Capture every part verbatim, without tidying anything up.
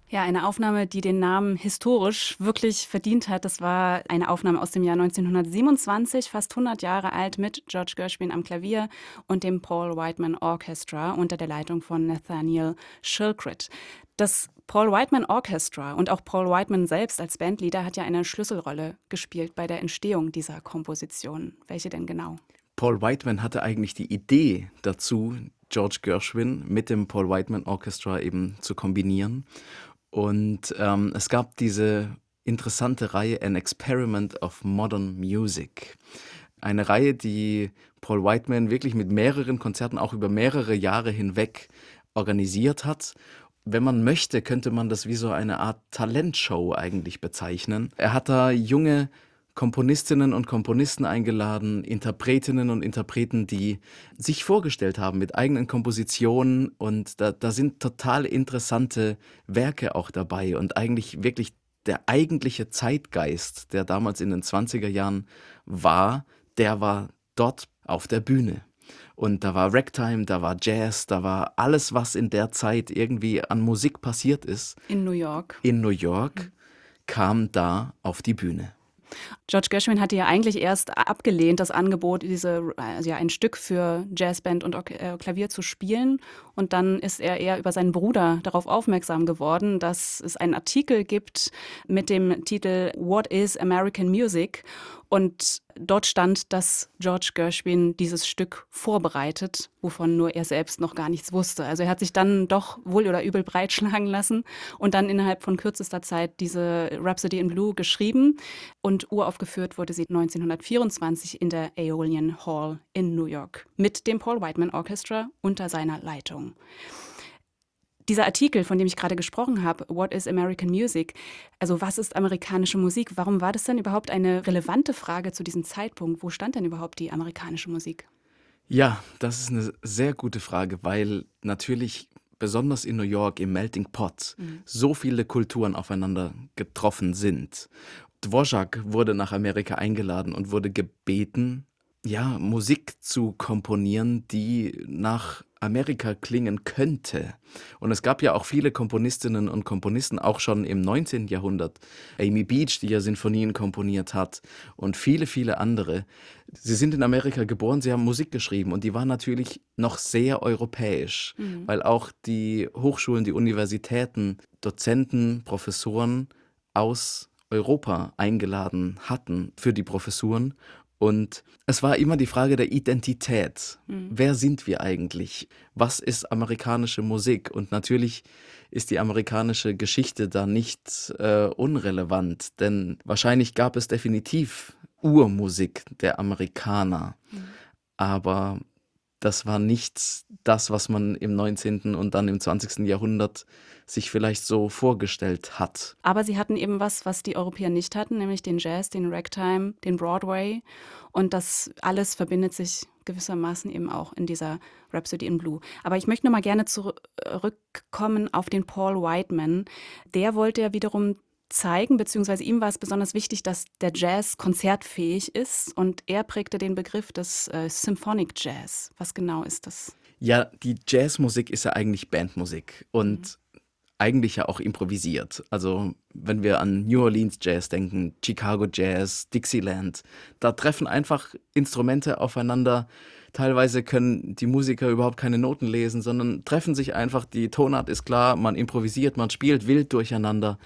Ja, eine Aufnahme, die den Namen historisch wirklich verdient hat. Das war eine Aufnahme aus dem Jahr neunzehnhundertsiebenundzwanzig, fast hundert Jahre alt, mit George Gershwin am Klavier und dem Paul Whiteman Orchestra unter der Leitung von Nathaniel Shilkret. Das Paul Whiteman Orchestra und auch Paul Whiteman selbst als Bandleader hat ja eine Schlüsselrolle gespielt bei der Entstehung dieser Komposition. Welche denn genau? Paul Whiteman hatte eigentlich die Idee dazu, George Gershwin mit dem Paul Whiteman Orchestra eben zu kombinieren. Und ähm, es gab diese interessante Reihe An Experiment of Modern Music. Eine Reihe, die Paul Whiteman wirklich mit mehreren Konzerten auch über mehrere Jahre hinweg organisiert hat. Wenn man möchte, könnte man das wie so eine Art Talentshow eigentlich bezeichnen. Er hat da junge Komponistinnen und Komponisten eingeladen, Interpretinnen und Interpreten, die sich vorgestellt haben mit eigenen Kompositionen, und da, da sind total interessante Werke auch dabei und eigentlich wirklich der eigentliche Zeitgeist, der damals in den zwanziger Jahren war, der war dort auf der Bühne. Und da war Ragtime, da war Jazz, da war alles, was in der Zeit irgendwie an Musik passiert ist, In New York. in New York, kam da auf die Bühne. George Gershwin hatte ja eigentlich erst abgelehnt, das Angebot, diese, also ja, ein Stück für Jazzband und Or- äh, Klavier zu spielen. Und dann ist er eher über seinen Bruder darauf aufmerksam geworden, dass es einen Artikel gibt mit dem Titel What is American Music? Und dort stand, dass George Gershwin dieses Stück vorbereitet, wovon nur er selbst noch gar nichts wusste. Also er hat sich dann doch wohl oder übel breitschlagen lassen und dann innerhalb von kürzester Zeit diese Rhapsody in Blue geschrieben. Und uraufgeführt wurde sie neunzehnhundertvierundzwanzig in der Aeolian Hall in New York mit dem Paul Whiteman Orchestra unter seiner Leitung. Dieser Artikel, von dem ich gerade gesprochen habe, What is American Music? Also was ist amerikanische Musik? Warum war das denn überhaupt eine relevante Frage zu diesem Zeitpunkt? Wo stand denn überhaupt die amerikanische Musik? Ja, das ist eine sehr gute Frage, weil natürlich besonders in New York im Melting Pot Mhm. so viele Kulturen aufeinander getroffen sind. Dvorak wurde nach Amerika eingeladen und wurde gebeten, ja, Musik zu komponieren, die nach Amerika klingen könnte. Und es gab ja auch viele Komponistinnen und Komponisten, auch schon im neunzehnten Jahrhundert. Amy Beach, die ja Sinfonien komponiert hat, und viele, viele andere. Sie sind in Amerika geboren, sie haben Musik geschrieben, und die war natürlich noch sehr europäisch, Mhm. weil auch die Hochschulen, die Universitäten, Dozenten, Professoren aus Europa eingeladen hatten für die Professuren. Und es war immer die Frage der Identität. Mhm. Wer sind wir eigentlich? Was ist amerikanische Musik? Und natürlich ist die amerikanische Geschichte da nicht äh, unrelevant, denn wahrscheinlich gab es definitiv Urmusik der Amerikaner. Mhm. Aber das war nicht das, was man im neunzehnten und dann im zwanzigsten Jahrhundert sich vielleicht so vorgestellt hat. Aber sie hatten eben was, was die Europäer nicht hatten, nämlich den Jazz, den Ragtime, den Broadway. Und das alles verbindet sich gewissermaßen eben auch in dieser Rhapsody in Blue. Aber ich möchte noch mal gerne zurückkommen auf den Paul Whiteman. Der wollte ja wiederum zeigen, beziehungsweise ihm war es besonders wichtig, dass der Jazz konzertfähig ist. Und er prägte den Begriff des äh, Symphonic Jazz. Was genau ist das? Ja, die Jazzmusik ist ja eigentlich Bandmusik und Mhm. eigentlich ja auch improvisiert. Also wenn wir an New Orleans Jazz denken, Chicago Jazz, Dixieland, da treffen einfach Instrumente aufeinander. Teilweise können die Musiker überhaupt keine Noten lesen, sondern treffen sich einfach, die Tonart ist klar, man improvisiert, man spielt wild durcheinander.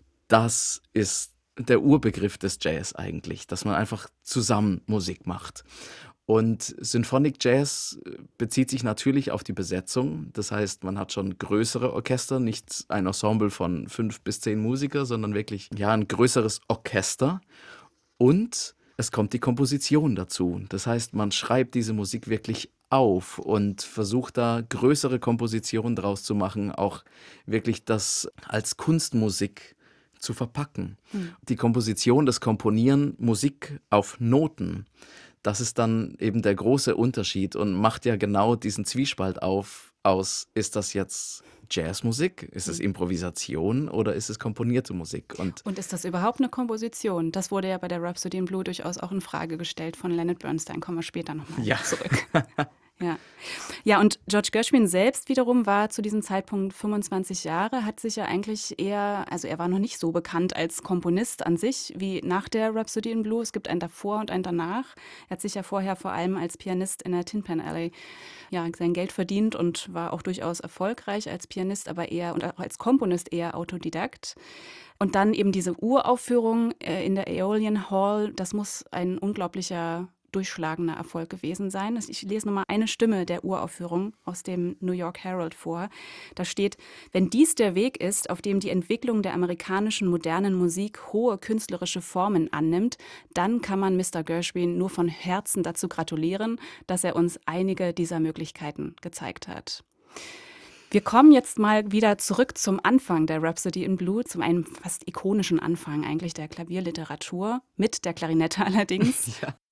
Das ist der Urbegriff des Jazz eigentlich, dass man einfach zusammen Musik macht. Und Symphonic Jazz äh, bezieht sich natürlich auf die Besetzung. Das heißt, man hat schon größere Orchester, nicht ein Ensemble von fünf bis zehn Musiker, sondern wirklich ja ein größeres Orchester. Und es kommt die Komposition dazu. Das heißt, man schreibt diese Musik wirklich auf und versucht da größere Kompositionen draus zu machen, auch wirklich das als Kunstmusik zu verpacken. Mhm. Die Komposition, das Komponieren, Musik auf Noten, das ist dann eben der große Unterschied und macht ja genau diesen Zwiespalt auf, aus, ist das jetzt Jazzmusik, ist es Mhm. Improvisation oder ist es komponierte Musik? Und Und ist das überhaupt eine Komposition? Das wurde ja bei der Rhapsody in Blue durchaus auch in Frage gestellt von Leonard Bernstein. Kommen wir später nochmal ja, zurück. Ja. Ja, und George Gershwin selbst wiederum war zu diesem Zeitpunkt fünfundzwanzig Jahre, hat sich ja eigentlich eher, also er war noch nicht so bekannt als Komponist an sich wie nach der Rhapsody in Blue. Es gibt einen davor und einen danach. Er hat sich ja vorher vor allem als Pianist in der Tin Pan Alley ja, sein Geld verdient und war auch durchaus erfolgreich als Pianist, aber eher und auch als Komponist eher Autodidakt. Und dann eben diese Uraufführung äh, in der Aeolian Hall, das muss ein unglaublicher durchschlagender Erfolg gewesen sein. Ich lese nochmal eine Stimme der Uraufführung aus dem New York Herald vor. Da steht: Wenn dies der Weg ist, auf dem die Entwicklung der amerikanischen modernen Musik hohe künstlerische Formen annimmt, dann kann man Mister Gershwin nur von Herzen dazu gratulieren, dass er uns einige dieser Möglichkeiten gezeigt hat. Wir kommen jetzt mal wieder zurück zum Anfang der Rhapsody in Blue, zu einem fast ikonischen Anfang eigentlich der Klavierliteratur, mit der Klarinette allerdings. Ja.